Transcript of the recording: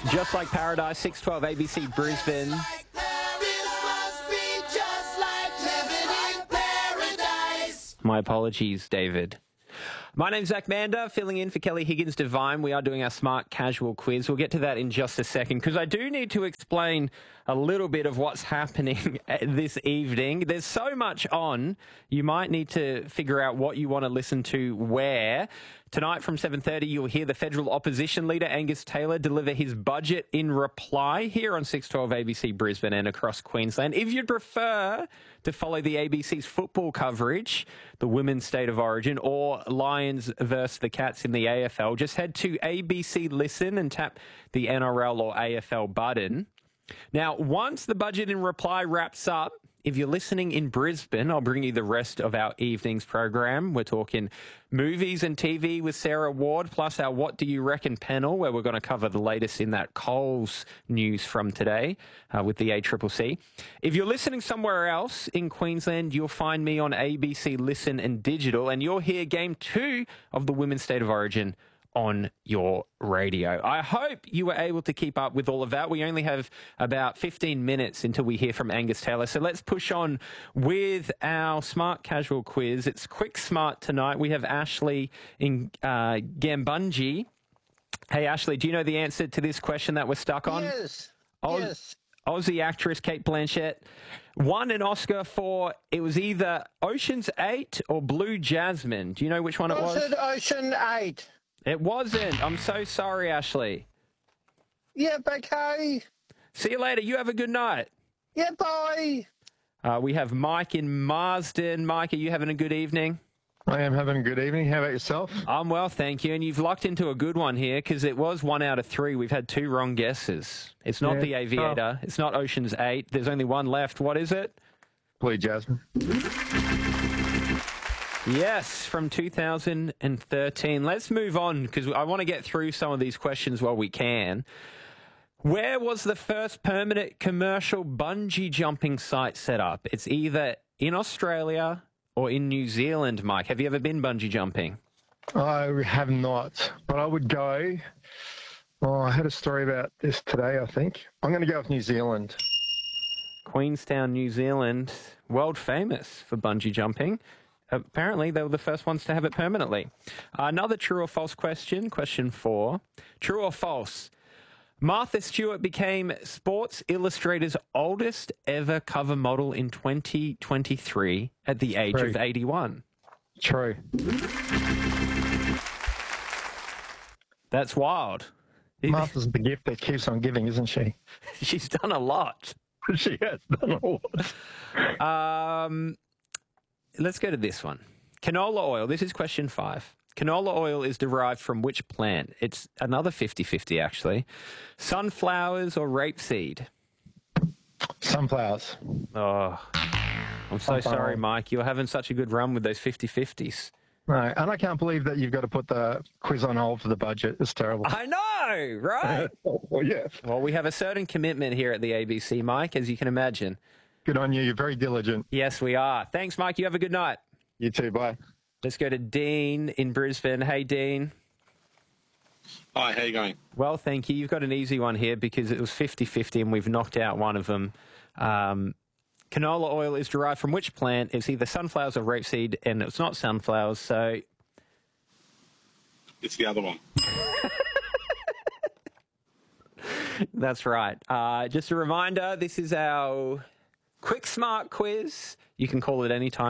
Just Like Paradise, 612 ABC Brisbane. My apologies, David. My name's Zach Mander, filling in for Kelly Higgins-Devine. We are doing our Smart Casual quiz. We'll get to that in just a second, because I do need to explain a little bit of what's happening this evening. There's so much on, you might need to figure out what you want to listen to where. Tonight from 7:30, you'll hear the federal opposition leader, Angus Taylor, deliver his budget in reply here on 612 ABC Brisbane and across Queensland. If you'd prefer to follow the ABC's football coverage, the Women's State of Origin, or Lions versus the Cats in the AFL, just head to ABC Listen and tap the NRL or AFL button. Now, once the budget in reply wraps up, if you're listening in Brisbane, I'll bring you the rest of our evening's program. We're talking movies and TV with Sarah Ward, plus our What Do You Reckon panel, where we're going to cover the latest in that Coles news from today with the ACCC. If you're listening somewhere else in Queensland, you'll find me on ABC Listen and Digital, and you'll hear Game 2 of the Women's State of Origin on your radio. I hope you were able to keep up with all of that. We only have about 15 minutes until we hear from Angus Taylor. So let's push on with our Smart Casual quiz. It's quick smart tonight. We have Ashley in Gambungie. Hey, Ashley, do you know the answer to this question that we're stuck on? Yes. Yes. Aussie actress Cate Blanchett won an Oscar for, it was either Ocean's 8 or Blue Jasmine. Do you know which one it was? Ocean 8. It wasn't. I'm so sorry, Ashley. Yep, okay. See you later. You have a good night. Yeah, bye. We have Mike in Marsden. Mike, are you having a good evening? I am having a good evening. How about yourself? I'm well, thank you. And you've locked into a good one here, because it was 1 out of 3. We've had 2 wrong guesses. It's not The Aviator. It's not Ocean's 8. There's only one left. What is it? Blue Jasmine. Yes, from 2013. Let's move on, because I want to get through some of these questions while we can. Where was the first permanent commercial bungee jumping site set up? It's either in Australia or in New Zealand, Mike. Have you ever been bungee jumping? I have not, but I would go. Oh, I had a story about this today, I think. I'm going to go with New Zealand. Queenstown, New Zealand, world famous for bungee jumping. Apparently, they were the first ones to have it permanently. Another true or false question, question 4. True or false? Martha Stewart became Sports Illustrated's oldest ever cover model in 2023 at the age of 81. True. That's wild. Martha's the gift that keeps on giving, isn't she? She's done a lot. She has done a lot. Let's go to this one. Canola oil. This is question 5. Canola oil is derived from which plant? It's another 50-50, actually. Sunflowers or rapeseed? Sunflowers. Oh, I'm so sorry, Mike. You're having such a good run with those 50-50s. No, and I can't believe that you've got to put the quiz on hold for the budget. It's terrible. I know, right? Well, yes. Well, we have a certain commitment here at the ABC, Mike, as you can imagine. Good on you. You're very diligent. Yes, we are. Thanks, Mike. You have a good night. You too. Bye. Let's go to Dean in Brisbane. Hey, Dean. Hi, how you going? Well, thank you. You've got an easy one here, because it was 50-50 and we've knocked out one of them. Canola oil is derived from which plant? It's either sunflowers or rapeseed, and it's not sunflowers, so... It's the other one. That's right. Just a reminder, this is our Quick Smart quiz. You can call it any time.